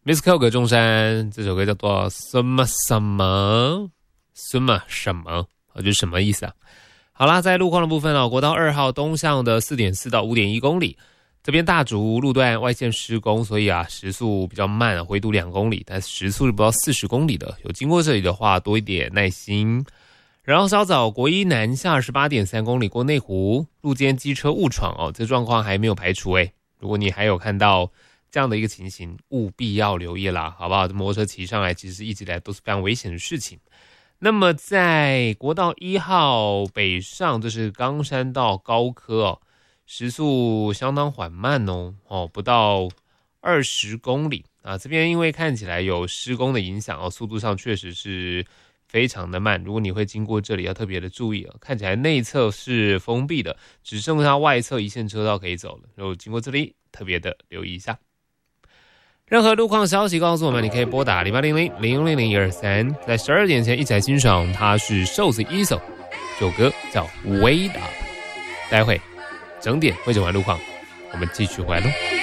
Miss Coke 中山这首歌叫做什么什么什么什么，就是什么意思啊？好啦，在路况的部分哦，国道2号东向的 4.4 到 5.1 公里，这边大竹路段外线施工，所以时速比较慢，回堵2公里，但时速是不到40公里的，有经过这里的话多一点耐心。然后稍早国一南下 18.3 公里过内湖，路肩机车误闯哦，这状况还没有排除如果你还有看到这样的一个情形，务必要留意啦，好不好？摩托车骑上来其实一直以来都是非常危险的事情。那么在国道1号北上，就是冈山到高科时速相当缓慢不到20公里啊。这边因为看起来有施工的影响速度上确实是非常的慢。如果你会经过这里，要特别的注意看起来内侧是封闭的，只剩下外侧一线车道可以走了。如果经过这里，特别的留意一下。任何路况消息告诉我们，你可以拨打0800-000-123，在12点前一起来欣赏。他是瘦子一手，这首歌叫 Wait Up。待会整点会整完路况，我们继续回来咯。